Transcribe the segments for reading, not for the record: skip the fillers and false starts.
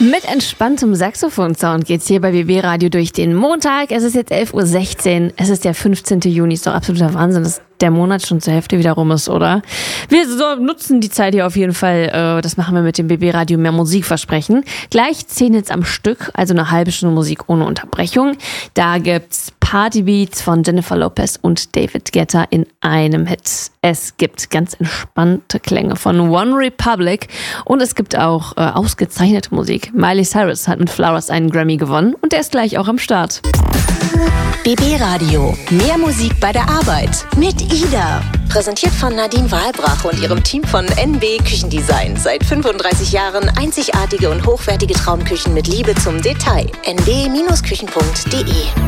Mit entspanntem Saxophon-Sound geht's hier bei BB Radio durch den Montag. Es ist jetzt 11.16 Uhr. Es ist der 15. Juni. Ist doch absoluter Wahnsinn, dass der Monat schon zur Hälfte wieder rum ist, oder? Wir nutzen die Zeit hier auf jeden Fall. Das machen wir mit dem BB Radio mehr Musikversprechen. Gleich 10 Hits am Stück, also eine halbe Stunde Musik ohne Unterbrechung. Da gibt's Partybeats von Jennifer Lopez und David Guetta in einem Hit. Es gibt ganz entspannte Klänge von One Republic und es gibt auch ausgezeichnete Musik. Miley Cyrus hat mit Flowers einen Grammy gewonnen und der ist gleich auch am Start. BB Radio. Mehr Musik bei der Arbeit. Mit Ida. Präsentiert von Nadine Wahlbrach und ihrem Team von NB Küchendesign. Seit 35 Jahren einzigartige und hochwertige Traumküchen mit Liebe zum Detail. nb-küchen.de.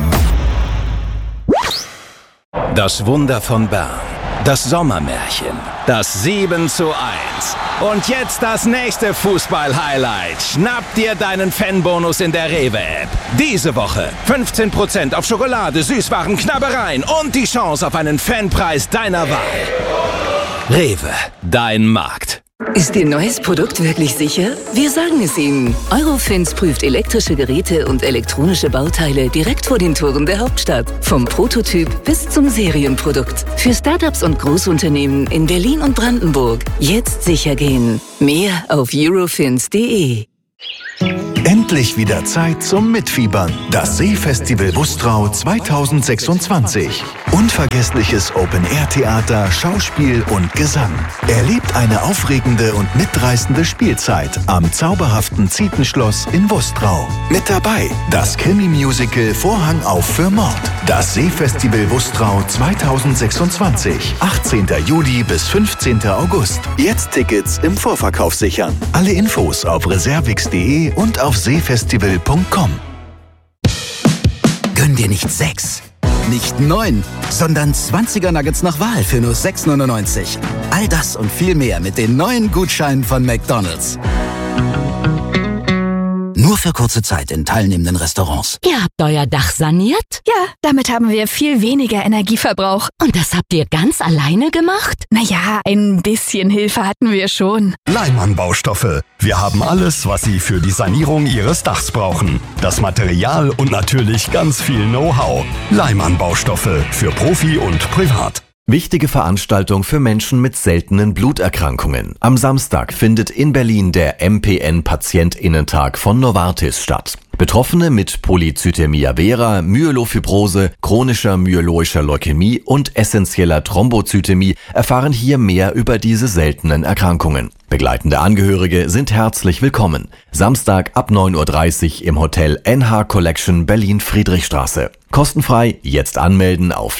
Das Wunder von Bern. Das Sommermärchen. Das 7:1. Und jetzt das nächste Fußball-Highlight. Schnapp dir deinen Fanbonus in der Rewe-App. Diese Woche 15% auf Schokolade, Süßwaren, Knabbereien und die Chance auf einen Fanpreis deiner Wahl. Rewe, dein Markt. Ist Ihr neues Produkt wirklich sicher? Wir sagen es Ihnen. Eurofins prüft elektrische Geräte und elektronische Bauteile direkt vor den Toren der Hauptstadt. Vom Prototyp bis zum Serienprodukt. Für Startups und Großunternehmen in Berlin und Brandenburg. Jetzt sicher gehen. Mehr auf eurofins.de. Endlich wieder Zeit zum Mitfiebern. Das Seefestival Wustrau 2026. Unvergessliches Open-Air-Theater, Schauspiel und Gesang. Erlebt eine aufregende und mitreißende Spielzeit am zauberhaften Zietenschloss in Wustrau. Mit dabei das Krimi-Musical Vorhang auf für Mord. Das Seefestival Wustrau 2026. 18. Juli bis 15. August. Jetzt Tickets im Vorverkauf sichern. Alle Infos auf reservix.de und auf seefestival.com. Gönn dir nicht 6, nicht 9, sondern 20er Nuggets nach Wahl für nur 6,99. All das und viel mehr mit den neuen Gutscheinen von McDonald's. Nur für kurze Zeit in teilnehmenden Restaurants. Ihr habt euer Dach saniert? Ja, damit haben wir viel weniger Energieverbrauch. Und das habt ihr ganz alleine gemacht? Naja, ein bisschen Hilfe hatten wir schon. Leimann Baustoffe. Wir haben alles, was Sie für die Sanierung Ihres Dachs brauchen. Das Material und natürlich ganz viel Know-how. Leimann Baustoffe für Profi und Privat. Wichtige Veranstaltung für Menschen mit seltenen Bluterkrankungen. Am Samstag findet in Berlin der MPN-PatientInnentag von Novartis statt. Betroffene mit Polycythämia vera, Myelofibrose, chronischer myeloischer Leukämie und essentieller Thrombozytämie erfahren hier mehr über diese seltenen Erkrankungen. Begleitende Angehörige sind herzlich willkommen. Samstag ab 9.30 Uhr im Hotel NH Collection Berlin-Friedrichstraße. Kostenfrei, jetzt anmelden auf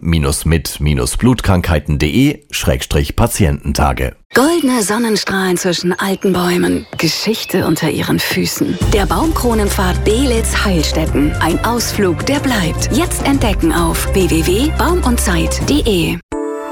leben-mit-blutkrankheiten.de/Patiententage. Goldene Sonnenstrahlen zwischen alten Bäumen. Geschichte unter ihren Füßen. Der Baumkronenpfad Belitz Heilstätten. Ein Ausflug, der bleibt. Jetzt entdecken auf www.baumundzeit.de.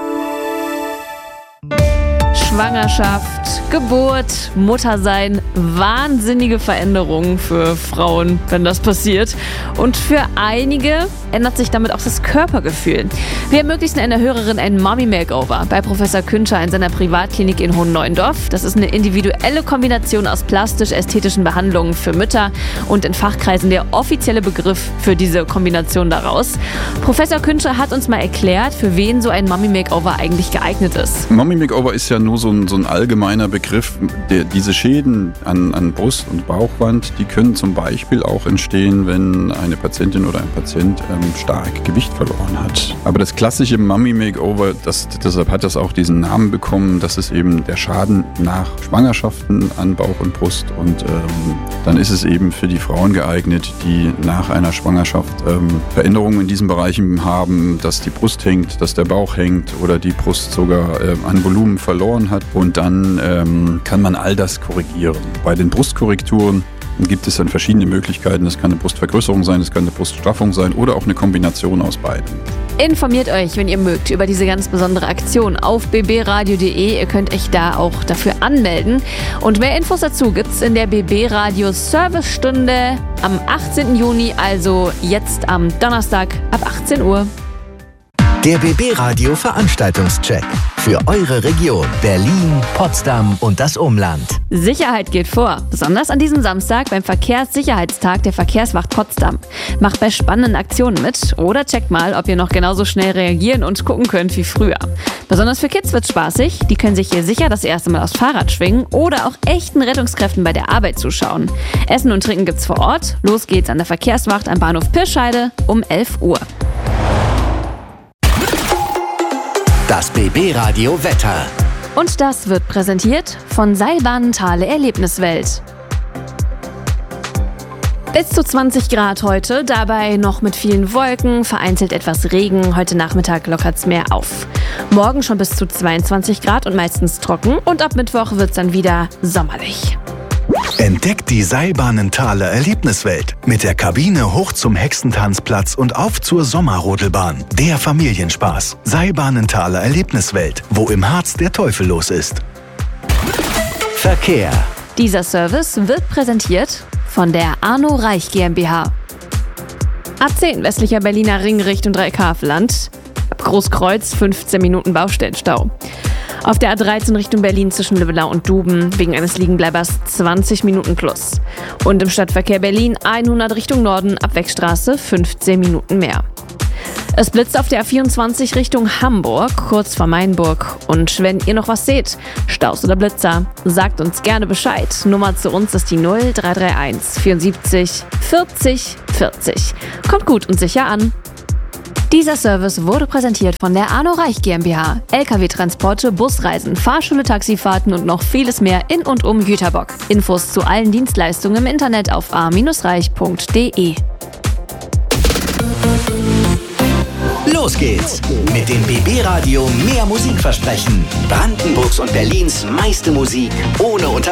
Schwangerschaft, Geburt, Muttersein, wahnsinnige Veränderungen für Frauen, wenn das passiert. Und für einige ändert sich damit auch das Körpergefühl. Wir ermöglichen einer Hörerin ein Mommy-Makeover bei Professor Künscher in seiner Privatklinik in Hohenneuendorf. Das ist eine individuelle Kombination aus plastisch-ästhetischen Behandlungen für Mütter und in Fachkreisen der offizielle Begriff für diese Kombination daraus. Professor Künscher hat uns mal erklärt, für wen so ein Mommy-Makeover eigentlich geeignet ist. Mommy-Makeover ist ja nur so ein allgemeiner Begriff. Diese Schäden an Brust- und Bauchwand, die können zum Beispiel auch entstehen, wenn eine Patientin oder ein Patient stark Gewicht verloren hat. Aber das klassische Mommy-Makeover, deshalb hat das auch diesen Namen bekommen, das ist eben der Schaden nach Schwangerschaften an Bauch und Brust. Und dann ist es eben für die Frauen geeignet, die nach einer Schwangerschaft Veränderungen in diesen Bereichen haben, dass die Brust hängt, dass der Bauch hängt oder die Brust sogar an Volumen verloren hat. Und dann kann man all das korrigieren. Bei den Brustkorrekturen gibt es dann verschiedene Möglichkeiten. Das kann eine Brustvergrößerung sein, das kann eine Bruststraffung sein oder auch eine Kombination aus beiden. Informiert euch, wenn ihr mögt, über diese ganz besondere Aktion auf bbradio.de. Ihr könnt euch da auch dafür anmelden. Und mehr Infos dazu gibt's in der BB Radio Servicestunde am 18. Juni, also jetzt am Donnerstag ab 18 Uhr. Der BB Radio Veranstaltungscheck. Für eure Region, Berlin, Potsdam und das Umland. Sicherheit geht vor, besonders an diesem Samstag beim Verkehrssicherheitstag der Verkehrswacht Potsdam. Macht bei spannenden Aktionen mit oder checkt mal, ob ihr noch genauso schnell reagieren und gucken könnt wie früher. Besonders für Kids wird's spaßig, die können sich hier sicher das erste Mal aufs Fahrrad schwingen oder auch echten Rettungskräften bei der Arbeit zuschauen. Essen und Trinken gibt's vor Ort. Los geht's an der Verkehrswacht am Bahnhof Pirscheide um 11 Uhr. Das BB Radio Wetter. Und das wird präsentiert von Seilbahnen Thale Erlebniswelt. Bis zu 20 Grad heute, dabei noch mit vielen Wolken, vereinzelt etwas Regen. Heute Nachmittag lockert's mehr auf. Morgen schon bis zu 22 Grad und meistens trocken. Und ab Mittwoch wird's dann wieder sommerlich. Entdeckt die Seilbahnen Thale Erlebniswelt. Mit der Kabine hoch zum Hexentanzplatz und auf zur Sommerrodelbahn. Der Familienspaß. Seilbahnen Thale Erlebniswelt, wo im Harz der Teufel los ist. Verkehr. Dieser Service wird präsentiert von der Arno Reich GmbH. A10 westlicher Berliner Ring Richtung Dreieckhavelland. Ab Großkreuz 15 Minuten Baustellenstau. Auf der A13 Richtung Berlin zwischen Lübbenau und Duben wegen eines Liegenbleibers 20 Minuten plus. Und im Stadtverkehr Berlin 100 Richtung Norden ab Wegstraße 15 Minuten mehr. Es blitzt auf der A24 Richtung Hamburg, kurz vor Mainburg. Und wenn ihr noch was seht, Staus oder Blitzer, sagt uns gerne Bescheid. Nummer zu uns ist die 0331 74 40 40. Kommt gut und sicher an. Dieser Service wurde präsentiert von der Arno Reich GmbH. LKW-Transporte, Busreisen, Fahrschule, Taxifahrten und noch vieles mehr in und um Jüterbock. Infos zu allen Dienstleistungen im Internet auf a-reich.de. Los geht's mit dem BB Radio Mehr Musik versprechen. Brandenburgs und Berlins meiste Musik ohne Unterbrechung.